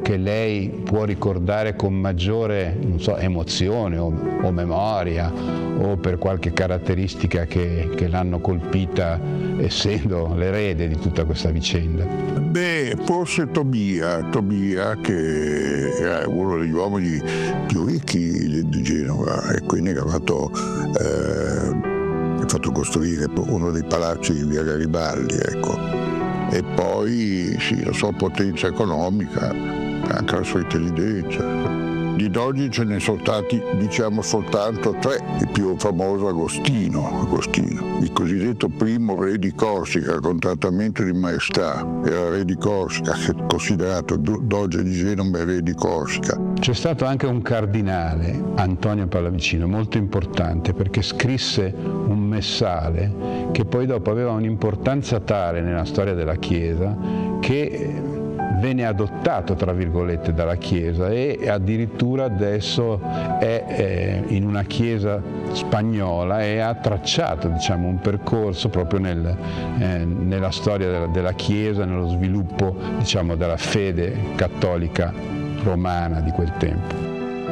che lei può ricordare con maggiore, non so, emozione o memoria, o per qualche caratteristica che l'hanno colpita essendo l'erede di tutta questa vicenda? Beh, forse Tobia, che era uno degli uomini più ricchi di Genova e quindi ha fatto costruire uno dei palazzi di via Garibaldi, ecco. E poi sì, la sua potenza economica, anche la sua intelligenza. Di Doge ce ne sono stati, diciamo, soltanto tre. Il più famoso Agostino, il cosiddetto primo re di Corsica, con trattamento di maestà. Era re di Corsica, considerato Doge di Genova e re di Corsica. C'è stato anche un cardinale, Antonio Pallavicino, molto importante, perché scrisse un messale che poi dopo aveva un'importanza tale nella storia della Chiesa che venne adottato, tra virgolette, dalla Chiesa, e addirittura adesso è in una chiesa spagnola e ha tracciato, diciamo, un percorso proprio nella storia della Chiesa, nello sviluppo, diciamo, della fede cattolica romana di quel tempo.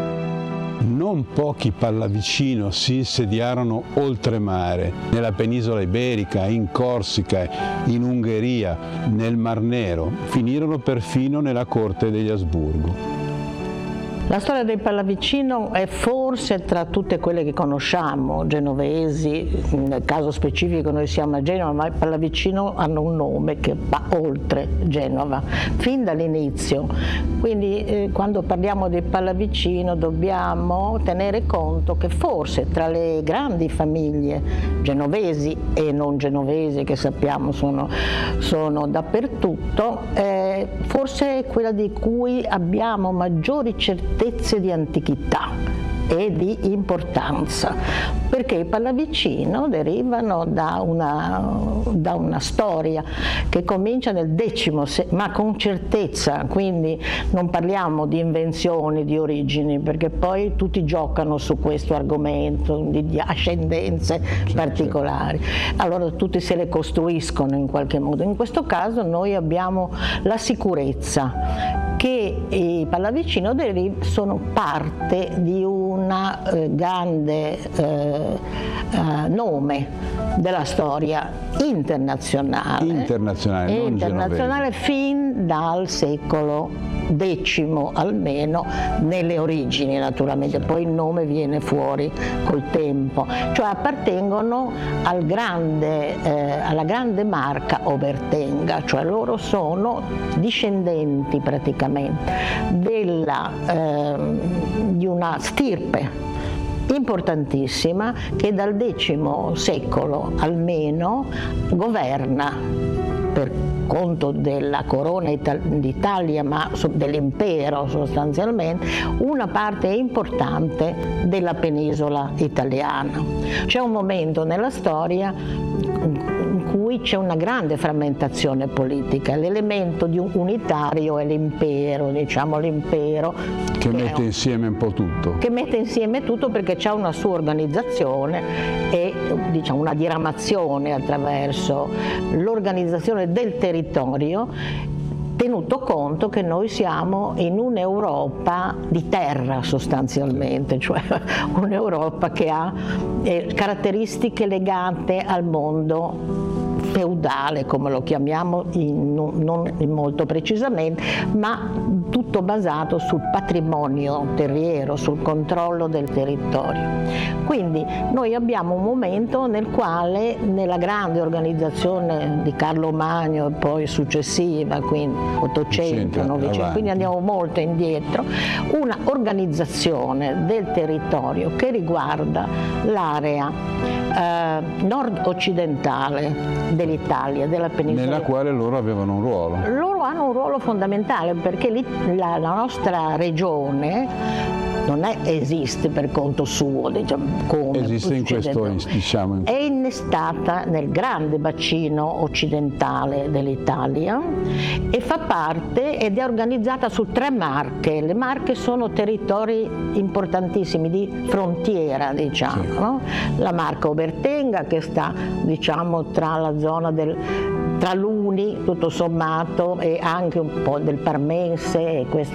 Non pochi Pallavicino si insediarono oltremare, nella penisola iberica, in Corsica, in Ungheria, nel Mar Nero, finirono perfino nella corte degli Asburgo. La storia dei Pallavicino è forse tra tutte quelle che conosciamo, genovesi, nel caso specifico noi siamo a Genova, ma i Pallavicino hanno un nome che va oltre Genova, fin dall'inizio. Quindi quando parliamo di Pallavicino dobbiamo tenere conto che forse tra le grandi famiglie genovesi e non genovesi, che sappiamo sono dappertutto, forse è quella di cui abbiamo maggiori certezze di antichità e di importanza, perché i Pallavicino derivano da una storia che comincia nel X ma con certezza, quindi non parliamo di invenzioni, di origini, perché poi tutti giocano su questo argomento di ascendenze particolari, allora tutti se le costruiscono in qualche modo. In questo caso noi abbiamo la sicurezza che i Pallavicino sono parte di una grande nome della storia internazionale fin dal secolo X almeno, nelle origini naturalmente, poi il nome viene fuori col tempo, cioè appartengono alla grande marca Obertenga, cioè loro sono discendenti praticamente di una stirpe importantissima che dal X secolo almeno governa per conto della corona d'Italia, ma dell'impero sostanzialmente, una parte importante della penisola italiana. C'è un momento nella storia in cui c'è una grande frammentazione politica, l'elemento unitario è l'impero, diciamo l'impero che mette insieme un po' tutto. Che mette insieme tutto perché c'è una sua organizzazione e diciamo una diramazione attraverso l'organizzazione del territorio, tenuto conto che noi siamo in un'Europa di terra sostanzialmente, cioè un'Europa che ha caratteristiche legate al mondo feudale, come lo chiamiamo, non molto precisamente, ma tutto basato sul patrimonio terriero, sul controllo del territorio. Quindi noi abbiamo un momento nel quale, nella grande organizzazione di Carlo Magno e poi successiva, quindi 800, 900, quindi andiamo molto indietro, una organizzazione del territorio che riguarda l'area nord-occidentale dell'Italia, della penisola. Nella quale loro avevano un ruolo. Loro hanno un ruolo fondamentale perché la nostra regione non esiste per conto suo, diciamo, come esiste in questo, diciamo. È innestata nel grande bacino occidentale dell'Italia e fa parte ed è organizzata su 3 marche. Le marche sono territori importantissimi di frontiera, diciamo, sì. No? La marca Obertenga che sta, diciamo, tra la zona tra l'Uni, tutto sommato, e anche un po' del Parmense e questo